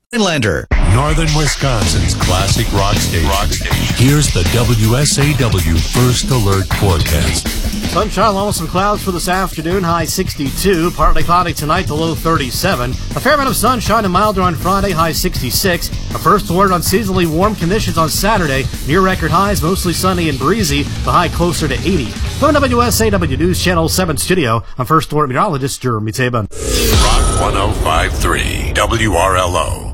Inlander. Northern Wisconsin's classic rock station. Here's the WSAW First Alert forecast. Sunshine along with some clouds for this afternoon, high 62. Partly cloudy tonight, the low 37. A fair amount of sunshine and milder on Friday, high 66. A first alert on seasonally warm conditions on Saturday. Near record highs, mostly sunny and breezy. The high closer to 80. From WSAW News Channel 7 studio, I'm First Alert meteorologist Jeremy Tabin. Rock 105.3 WRLO.